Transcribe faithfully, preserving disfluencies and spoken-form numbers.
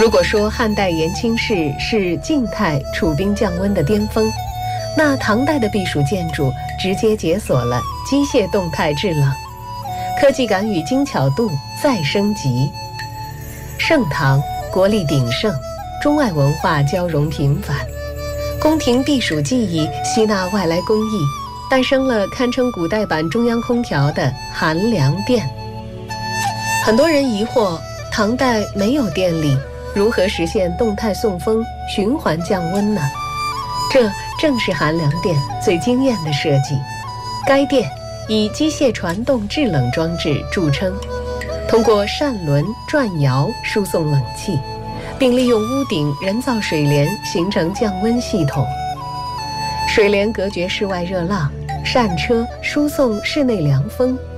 如果说汉代延庆市是静态储冰降温的巅峰，那唐代的避暑建筑直接解锁了机械动态制冷，科技感与精巧度再升级。盛唐国力鼎盛，中外文化交融频繁，宫廷避暑技艺吸纳外来工艺，诞生了堪称古代版中央空调的寒凉殿。很多人疑惑，唐代没有电力，如何实现动态送风、循环降温呢？这正是寒凉殿最惊艳的设计。该殿以机械传动制冷装置著称，通过扇轮转摇输送冷气，并利用屋顶人造水帘形成降温系统。水帘隔绝室外热浪，扇车输送室内凉风，